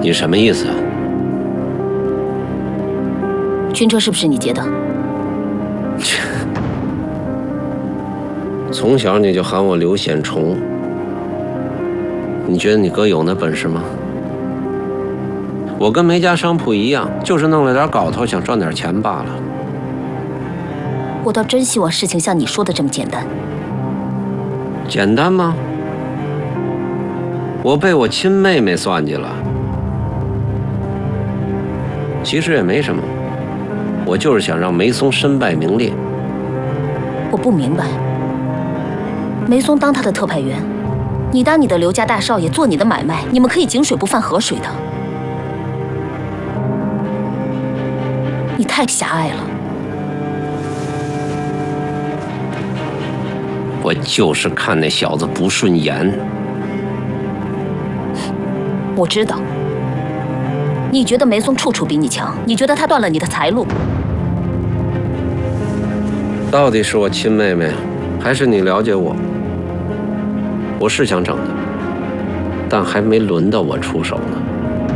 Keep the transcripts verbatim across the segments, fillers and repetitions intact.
你什么意思啊？ 军车是不是你劫的？ 切！从小你就喊我刘显崇，你觉得你哥有那本事吗？我跟梅家商铺一样，就是弄了点搞头，想赚点钱罢了。 我倒真希望事情像你说的这么简单。 简单吗？我被我亲妹妹算计了。其实也没什么，我就是想让梅松身败名裂。 我不明白，梅松当他的特派员，你当你的刘家大少爷做你的买卖，你们可以井水不犯河水的。你太狭隘了。 我就是看那小子不顺眼。 我知道，你觉得梅松处处比你强，你觉得他断了你的财路。 到底是我亲妹妹，还是你了解我？我是想整的，但还没轮到我出手呢。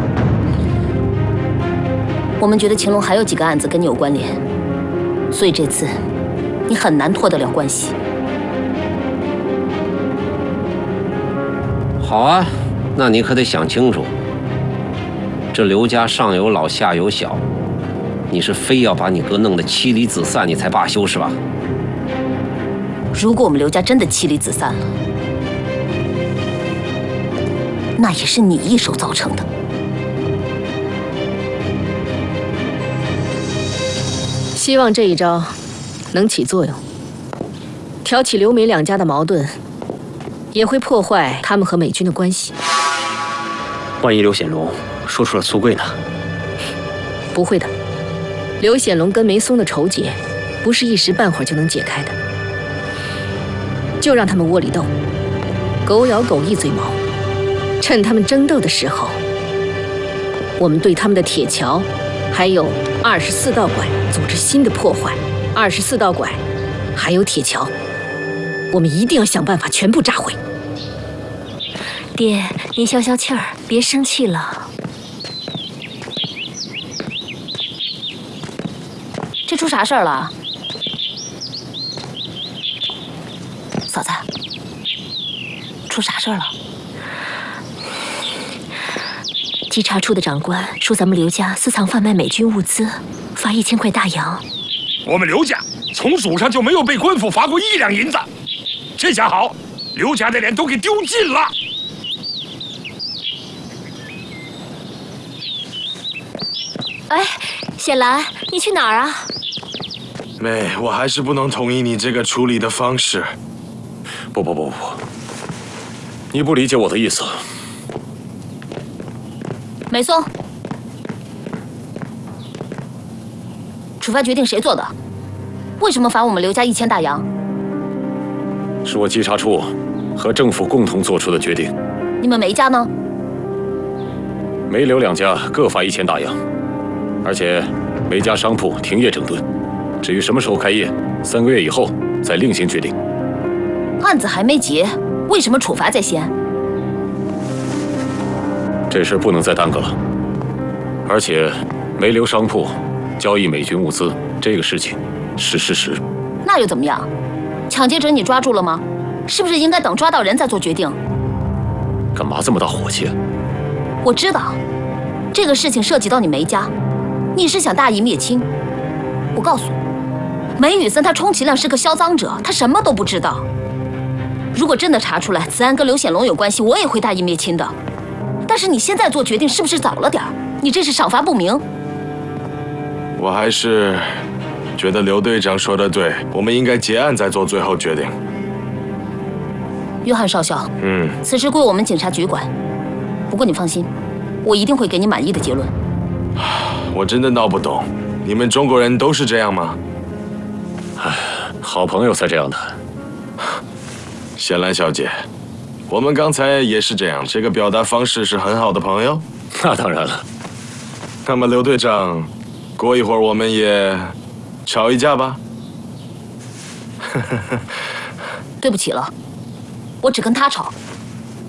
我们觉得秦龙还有几个案子跟你有关联，所以这次你很难脱得了关系。 好啊，那你可得想清楚，这刘家上有老下有小，你是非要把你哥弄得妻离子散，你才罢休是吧？ 如果我们刘家真的妻离子散了，那也是你一手造成的。 希望这一招能起作用，挑起刘梅两家的矛盾，也会破坏他们和美军的关系。 万一刘显龙说出了苏贵呢？ 不会的，刘显龙跟梅松的仇结，不是一时半会儿就能解开的。就让他们窝里斗，狗咬狗，一嘴毛。趁他们争斗的时候，我们对他们的铁桥，还有二十四道拐组织新的破坏。二十四道拐，还有铁桥，我们一定要想办法全部炸毁。 爹，您消消气儿，别生气了。这出啥事儿了？嫂子，出啥事儿了？稽查处的长官说咱们刘家私藏贩卖美军物资，罚一千块大洋。 我们刘家从祖上就没有被官府罚过一两银子，这下好，刘家的脸都给丢尽了。 哎，显兰，你去哪儿啊？ 妹，我还是不能同意你这个处理的方式。 不不不不，你不理解我的意思。 梅松，处罚决定谁做的？为什么罚我们刘家一千大洋？ 是我稽查处和政府共同做出的决定。 你们梅家呢？ 梅刘两家各罚一千大洋，而且梅家商铺停业整顿。至于什么时候开业，三个月以后再另行决定。 案子还没结，为什么处罚在先？ 这事不能再耽搁了。而且，梅刘商铺交易美军物资这个事情是事实。 那又怎么样？抢劫者你抓住了吗？是不是应该等抓到人再做决定？ 干嘛这么大火气？ 我知道，这个事情涉及到你梅家，你是想大义灭亲。我告诉你，梅雨森他充其量是个销赃者，他什么都不知道。如果真的查出来此案跟刘显龙有关系，我也会大义灭亲的。但是你现在做决定是不是早了点儿？你这是赏罚不明。 我还是觉得刘队长说的对，我们应该结案再做最后决定。 约翰少校， 嗯， 此事归我们警察局管。不过你放心，我一定会给你满意的结论。 我真的闹不懂，你们中国人都是这样吗？ 唉，好朋友才这样的。 显兰小姐，我们刚才也是这样，这个表达方式是很好的朋友。 那当然了。 那么刘队长，过一会儿我们也吵一架吧。 对不起了，我只跟他吵。